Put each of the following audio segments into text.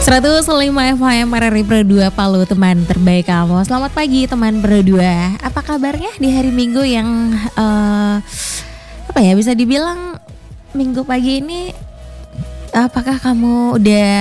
105 FM RRI Pro 2 Palu, teman terbaik kamu. Selamat pagi teman Pro 2. Apa kabarnya di hari Minggu yang bisa dibilang Minggu pagi ini? Apakah kamu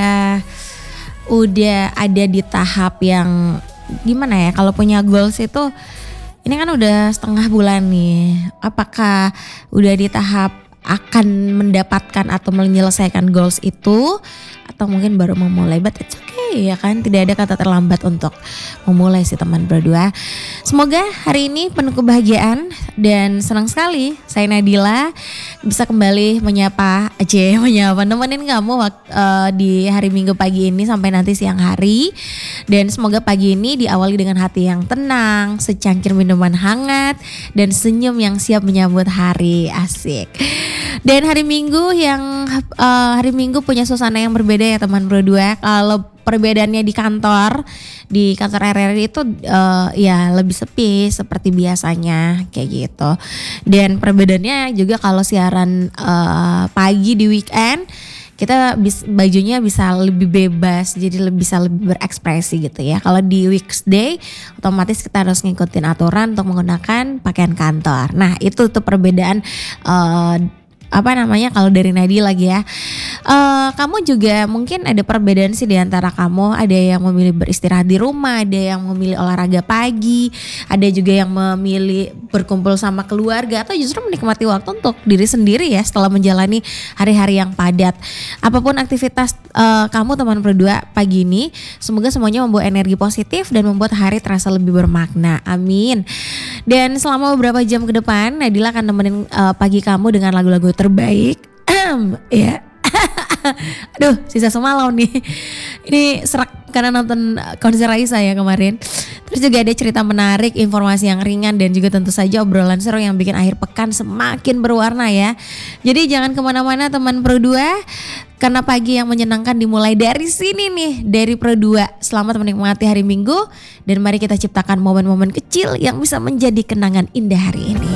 udah ada di tahap yang gimana ya? Kalau punya goals itu, ini kan udah setengah bulan nih. Apakah udah di tahap akan mendapatkan atau menyelesaikan goals itu, atau mungkin baru memulai? But it's okay ya kan, tidak ada kata terlambat untuk memulai sih teman berdua. Semoga hari ini penuh kebahagiaan dan senang sekali saya Nadila bisa kembali menyapa nemenin kamu di hari Minggu pagi ini sampai nanti siang hari. Dan semoga pagi ini diawali dengan hati yang tenang, secangkir minuman hangat, dan senyum yang siap menyambut hari. Asik. Dan hari Minggu punya suasana yang berbeda ya teman Pro 2. Kalau perbedaannya di kantor RRI itu ya lebih sepi seperti biasanya kayak gitu. Dan perbedaannya juga kalau siaran pagi di weekend, kita bajunya bisa lebih bebas, jadi bisa lebih berekspresi gitu ya. Kalau di weekday otomatis kita harus ngikutin aturan untuk menggunakan pakaian kantor. Nah itu tuh perbedaan kalau dari Nadi lagi ya. Kamu juga mungkin ada perbedaan sih di antara kamu. Ada yang memilih beristirahat di rumah, ada yang memilih olahraga pagi, ada juga yang memilih berkumpul sama keluarga, atau justru menikmati waktu untuk diri sendiri ya setelah menjalani hari-hari yang padat. Apapun aktivitas kamu teman berdua pagi ini, semoga semuanya membawa energi positif dan membuat hari terasa lebih bermakna. Amin. Dan selama beberapa jam ke depan, Nadila akan nemenin pagi kamu dengan lagu-lagu terbaik. Ya. Aduh, sisa semalam nih. Ini serak karena nonton konser Raisa ya kemarin. Terus juga ada cerita menarik, informasi yang ringan, dan juga tentu saja obrolan seru yang bikin akhir pekan semakin berwarna ya. Jadi jangan kemana-mana teman Pro 2, karena pagi yang menyenangkan dimulai dari sini nih, dari Pro 2. Selamat menikmati hari Minggu, dan mari kita ciptakan momen-momen kecil yang bisa menjadi kenangan indah hari ini.